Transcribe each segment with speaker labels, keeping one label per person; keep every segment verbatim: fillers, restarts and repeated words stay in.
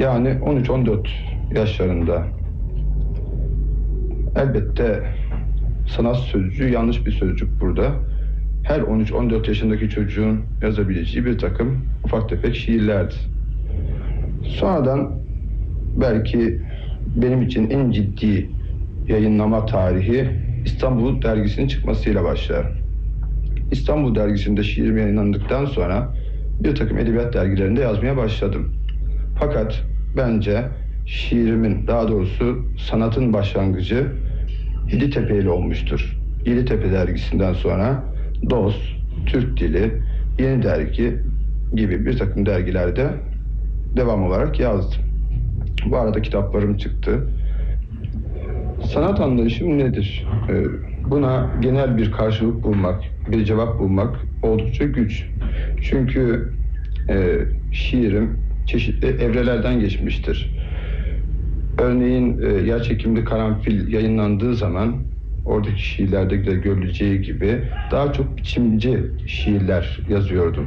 Speaker 1: Yani on üç on dört yaşlarında. Elbette sanat sözcüğü yanlış bir sözcük burada. Her on üç on dört yaşındaki çocuğun yazabileceği bir takım ufak tefek şiirlerdi. Sonradan belki benim için en ciddi yayınlama tarihi İstanbul Dergisi'nin çıkmasıyla başlar. İstanbul Dergisi'nde şiirim yayınlandıktan sonra bir takım edebiyat dergilerinde yazmaya başladım. Fakat bence şiirimin, daha doğrusu sanatın başlangıcı Yeditepe ile olmuştur. Yeditepe dergisinden sonra Dost, Türk Dili, Yeni Dergi gibi bir takım dergilerde devam olarak yazdım. Bu arada kitaplarım çıktı. Sanat anlayışım nedir? Buna genel bir karşılık bulmak, bir cevap bulmak oldukça güç. Çünkü e, şiirim çeşitli evrelerden geçmiştir. Örneğin e, Yerçekimli Karanfil yayınlandığı zaman oradaki şiirlerde de görüleceği gibi daha çok biçimci şiirler yazıyordum.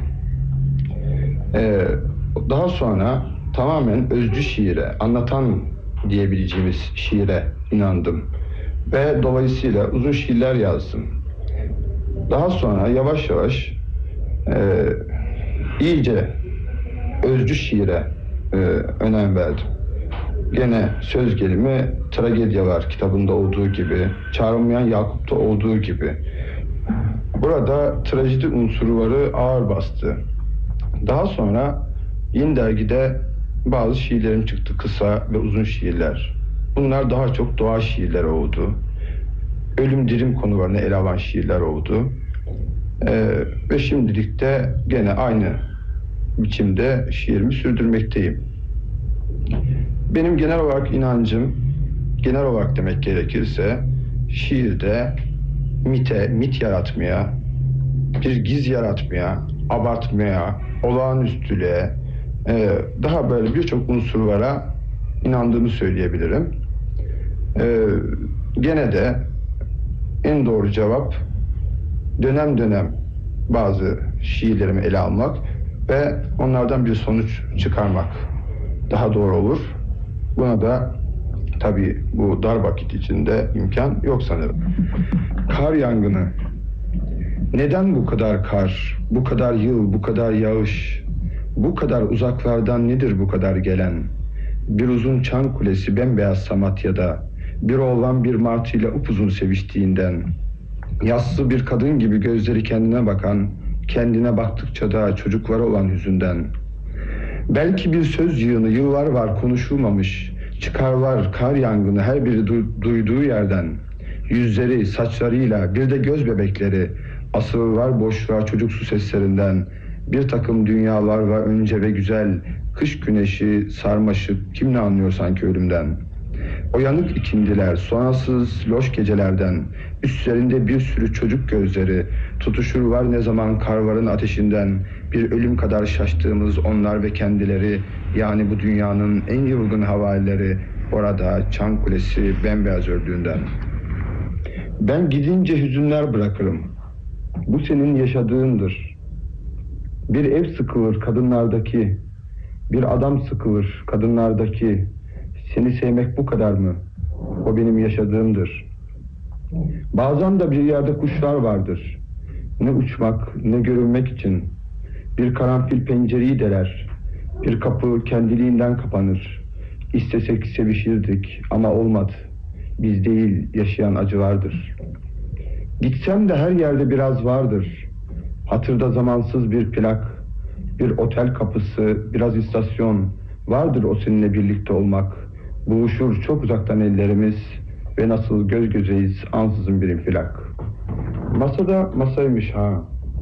Speaker 1: E, daha sonra tamamen özcü şiire, anlatan diyebileceğimiz şiire inandım. Ve dolayısıyla uzun şiirler yazdım. Daha sonra yavaş yavaş e, iyice özcü şiire e, önem verdim. Gene söz gelimi Tragedya var kitabında olduğu gibi, Çağrılmayan Yakup'ta olduğu gibi. Burada trajedi unsurları ağır bastı. Daha sonra Yeni Dergi'de bazı şiirlerim çıktı, kısa ve uzun şiirler. Bunlar daha çok doğa şiirleri oldu. Ölüm dirim konularını ele alan şiirler oldu. Ee, ve şimdilik de gene aynı biçimde şiirimi sürdürmekteyim. Benim genel olarak inancım, genel olarak demek gerekirse, şiirde mite, mit yaratmaya, bir giz yaratmaya, abartmaya, olağanüstülüğe, e, daha böyle birçok unsurlara inandığımı söyleyebilirim. E, gene de en doğru cevap dönem dönem bazı şiirlerimi ele almak ve onlardan bir sonuç çıkarmak daha doğru olur. Buna da tabii bu dar vakit içinde imkan yok sanırım. Kar yangını. Neden bu kadar kar, bu kadar yıl, bu kadar yağış, bu kadar uzaklardan nedir bu kadar gelen? Bir uzun çan kulesi bembeyaz Samatya'da, bir oğlan bir martıyla upuzun seviştiğinden, yassı bir kadın gibi gözleri kendine bakan, kendine baktıkça da çocuklara olan hüzünden. Belki bir söz yığını yıllar var konuşulmamış, çıkarlar kar yangını her biri du- duyduğu yerden. Yüzleri, saçlarıyla, bir de göz bebekleri, asıllar boşluğa çocuksu seslerinden. Bir takım dünyalar var önce ve güzel, kış güneşi, sarmaşık, kim ne anlıyor sanki ölümden. O yanık ikindiler, sonrasız loş gecelerden, üstlerinde bir sürü çocuk gözleri, tutuşur var ne zaman karvarın ateşinden, bir ölüm kadar şaştığımız onlar ve kendileri, yani bu dünyanın en yılgın havaileri, orada çan kulesi bembeyaz ördüğünden. Ben gidince hüzünler bırakırım, bu senin yaşadığındır. Bir ev sıkılır kadınlardaki, bir adam sıkılır kadınlardaki. Seni sevmek bu kadar mı? O benim yaşadığımdır. Bazen de bir yerde kuşlar vardır. Ne uçmak, ne görünmek için. Bir karanfil pencereyi deler. Bir kapı kendiliğinden kapanır. İstesek sevişirdik ama olmadı. Biz değil, yaşayan acı vardır. Gitsem de her yerde biraz vardır. Hatırda zamansız bir plak, bir otel kapısı, biraz istasyon. Vardır o seninle birlikte olmak. Buluşur çok uzaktan ellerimiz ve nasıl göz gözeyiz ansızın bir infilak. Masada masaymış ha.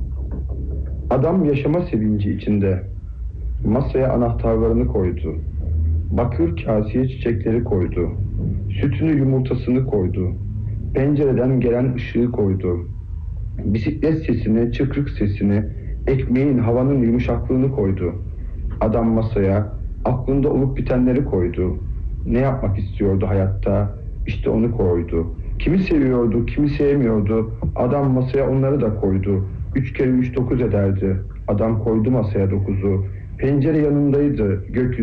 Speaker 1: Adam yaşama sevinci içinde. Masaya anahtarlarını koydu. Bakır kaseye çiçekleri koydu. Sütünü yumurtasını koydu. Pencereden gelen ışığı koydu. Bisiklet sesini, çıkrık sesini, ekmeğin, havanın yumuşaklığını koydu. Adam masaya aklında olup bitenleri koydu. Ne yapmak istiyordu hayatta? İşte onu koydu. Kimi seviyordu, kimi sevmiyordu. Adam masaya onları da koydu. Üç kere üç dokuz ederdi. Adam koydu masaya dokuzu. Pencere yanındaydı. Gökyüzü